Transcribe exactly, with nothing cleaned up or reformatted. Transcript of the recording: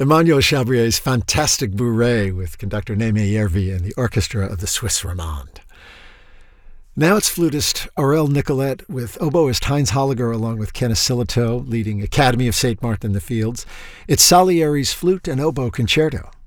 Emmanuel Chabrier's Fantastic Bourrée with conductor Neeme Järvi and the orchestra of the Swiss Romande. Now it's flutist Aurel Nicolet with oboist Heinz Holliger along with Kenneth Silito leading Academy of Saint Martin in the Fields. It's Salieri's Flute and Oboe Concerto.